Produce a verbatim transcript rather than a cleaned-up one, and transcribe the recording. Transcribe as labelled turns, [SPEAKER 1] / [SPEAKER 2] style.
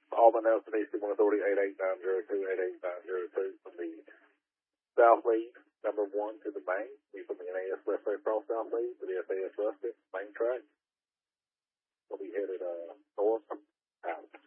[SPEAKER 1] Auburn L C D C one Authority eight eight nine zero two, eight eight nine zero two from the South Lead, number one to the main. We from the N A S Westway Cross South Lead to the S A S Ruskin, main track. We'll be headed uh, north